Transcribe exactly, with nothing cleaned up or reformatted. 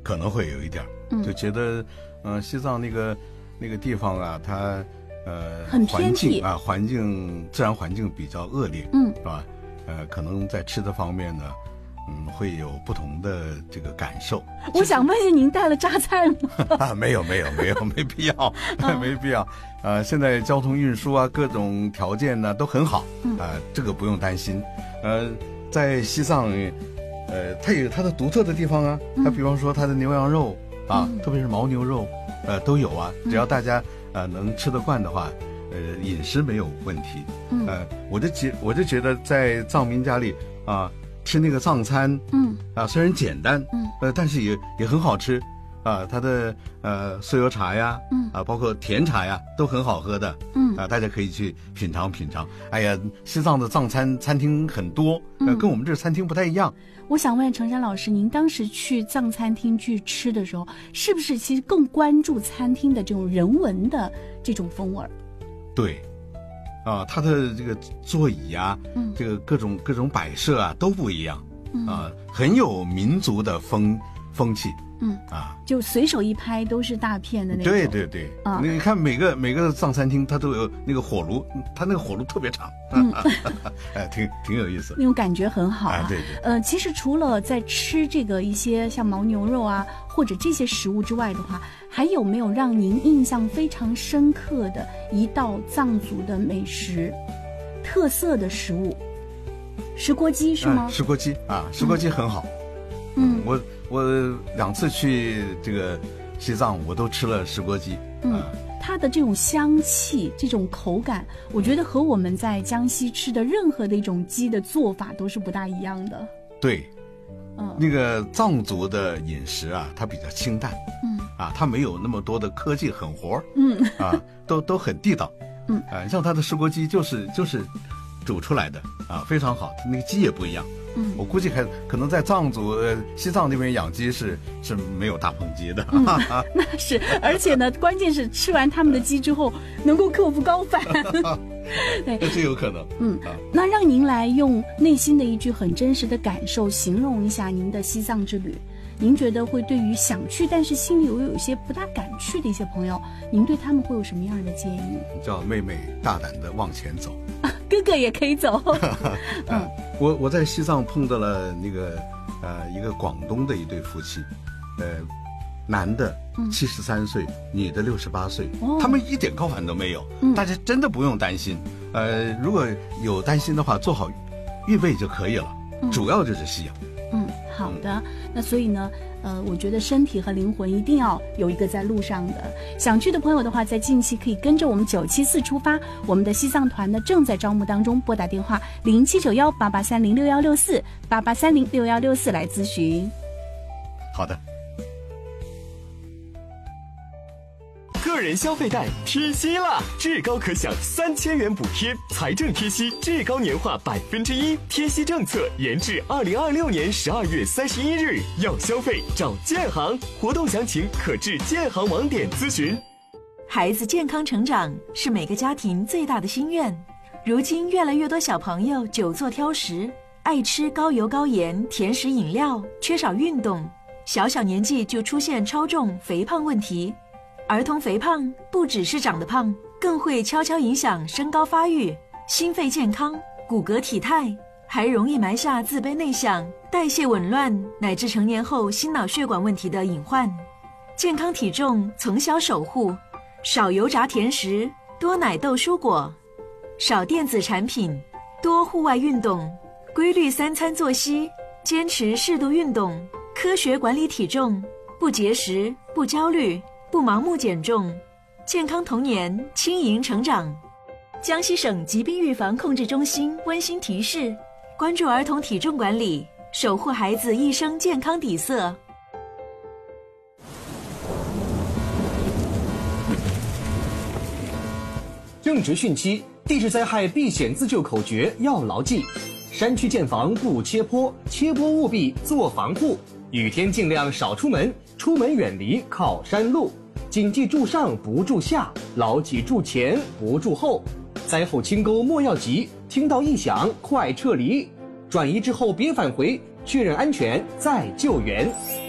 可能会有一点，嗯，就觉得，呃，西藏那个那个地方啊，它呃很偏僻啊，环境自然环境比较恶劣， 嗯， 是吧？呃，可能在吃的方面呢，嗯，会有不同的这个感受。 我想问一下，您带了榨菜吗？ 啊，没有没有没有，没必要，没必要。呃，现在交通运输啊，各种条件呢都很好，啊、呃，这个不用担心。呃，在西藏，呃，它有它的独特的地方啊，它比方说它的牛羊肉啊，嗯、特别是牦牛肉，呃，都有啊。只要大家呃能吃得惯的话，呃，饮食没有问题。嗯，呃，我就觉我就觉得在藏民家里啊。吃那个藏餐，嗯啊，虽然简单，嗯呃，但是也也很好吃，啊，它的呃酥油茶呀，嗯啊，包括甜茶呀，都很好喝的，嗯啊，大家可以去品尝品尝。哎呀，西藏的藏餐餐厅很多，呃，跟我们这餐厅不太一样。 我想问程山老师，您当时去藏餐厅去吃的时候，是不是其实更关注餐厅的这种人文的这种风味？ 对。啊，它的这个座椅啊，嗯，这个各种各种摆设啊都不一样，嗯、啊，很有民族的风风气，嗯啊， 就随手一拍都是大片的那种。 对对对，啊，你看每个每个藏餐厅它都有那个火炉，它那个火炉特别长，嗯，哎，挺挺有意思， 那种感觉很好啊。 哎、对对， 呃，其实除了在吃这个一些像牦牛肉啊或者这些食物之外的话，还有没有让您印象非常深刻的一道藏族的美食，特色的食物？石锅鸡是吗？ 哎、石锅鸡啊，石锅鸡很好。嗯，我我两次去这个西藏，我都吃了石锅鸡。 嗯，啊、它的这种香气、这种口感，我觉得和我们在江西吃的任何的一种鸡的做法都是不大一样的。 对。嗯，那个藏族的饮食啊，它比较清淡，嗯，啊，它没有那么多的科技狠活，嗯，啊，都都很地道，嗯，啊，像它的石锅鸡就是就是煮出来的啊，非常好，它那个鸡也不一样，嗯，我估计还可能在藏族呃西藏那边养鸡是是没有大棚鸡的， 嗯，那是，而且呢，关键是吃完他们的鸡之后能够克服高反。 对，这是有可能。 嗯，啊、那让您来用内心的一句很真实的感受形容一下您的西藏之旅。您觉得会对于想去但是心里又有一些不大敢去的一些朋友，您对他们会有什么样的建议？ 叫妹妹大胆的往前走， 啊、哥哥也可以走。 嗯，我我在西藏碰到了那个呃一个广东的一对夫妻，呃。男的七十三岁，嗯、女的六十八岁，哦、他们一点高反都没有，嗯、大家真的不用担心。呃，如果有担心的话，做好预备就可以了。嗯、主要就是吸氧。 嗯，好的。嗯、那所以呢，呃，我觉得身体和灵魂一定要有一个在路上的。想去的朋友的话，在近期可以跟着我们九七四出发，我们的西藏团呢正在招募当中，拨打电话零七九幺八八三零六幺六四八八三零六幺六四来咨询。 好的。 个人消费贷贴息啦，至高可享三千元补贴，财政贴息至高年化百分之一，贴息政策延至二零二六年十二月三十一日。要消费找建行，活动详情可至建行网点咨询。 孩子健康成长是每个家庭最大的心愿。如今越来越多小朋友久坐挑食，爱吃高油高盐甜食饮料，缺少运动，小小年纪就出现超重肥胖问题。儿童肥胖不只是长得胖，更会悄悄影响身高发育、心肺健康、骨骼体态，还容易埋下自卑内向、代谢紊乱乃至成年后心脑血管问题的隐患。健康体重从小守护，少油炸甜食，多奶豆蔬果，少电子产品，多户外运动，规律三餐作息，坚持适度运动，科学管理体重，不节食，不焦虑，不盲目减重，健康童年，轻盈成长。江西省疾病预防控制中心温馨提示：关注儿童体重管理，守护孩子一生健康底色。 正值汛期，地质灾害避险自救口诀要牢记：山区建房不切坡，切坡务必做防护。雨天尽量少出门，出门远离靠山路。谨记住上不住下，牢记住前不住后。灾后清沟莫要急，听到异响快撤离。转移之后别返回，确认安全再救援。